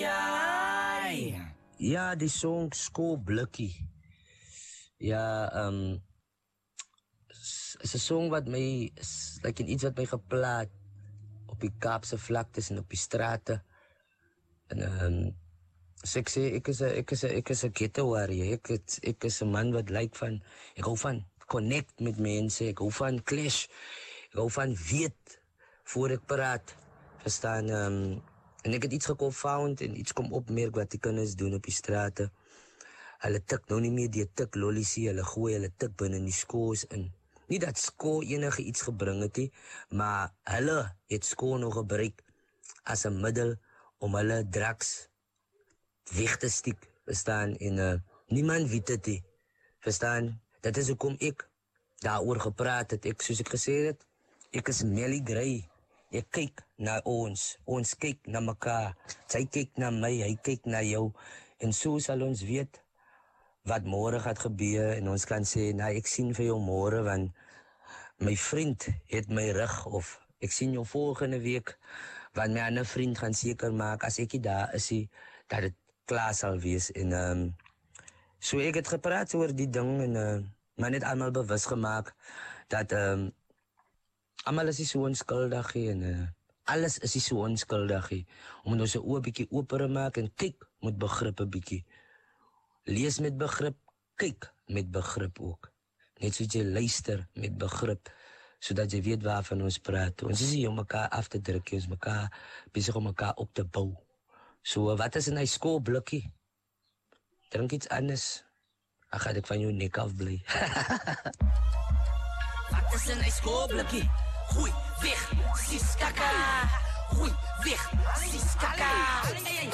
Ja, die song Skoolblikkie. Ja, is 'n song wat my, like iets wat my geplaat op die Kaapse vlaktes en op die strate. En so ek sê ek is 'n ghetto warrior. Ek is 'n man wat lyk van, ek hou van connect met mense, ek hou van clash, ek hou van weet voor ek praat, verstaan. En ek het iets geconfound en iets kom opmerk wat die kinders doen op die strate. Hulle tik nou nie meer die tik lollies, hulle gooi hulle tik binne in die skools in. Nie dat skool enige iets gebring het nie, maar hulle het skool nog gebruik as 'n middel om hulle drugs weg te stiek, verstaan. En niemand weet dit nie, verstaan. Dat is hoekom ek daaroor gepraat het. Soos ek gesê het, ek is Melly Gray. Ek kyk na ons kyk na mekaar. Sy kyk na my, hy kyk na jou. En so sal ons weet wat môre gaat gebeur. En ons kan sê, nou ek sien vir jou môre, want my vriend het my rug. Of ek sien jou volgende week, want my ander vriend gaan seker maak, as ek daar is, dat het klaar sal wees. En so ek het gepraat oor die ding en maar net almal bewus gemaak dat almal is so onskuldig en alles is so onskuldig. Om nou so 'n bietjie oper maak en kyk met begrip 'n bietjie. Lees met begrip, kyk met begrip ook. Net soos jy luister met begrip, sodat jy weet waarvan ons praat. Ons is hier om mekaar af te druk, ons mekaar besig om mekaar op te bou. So wat is in hy skoolblikkie? Drink iets anders. Ag, gaan ek van jou nek af bly. Wat is in hy skoolblikkie? Gooi weg, sis kaka. Gooi weg, sis kaka.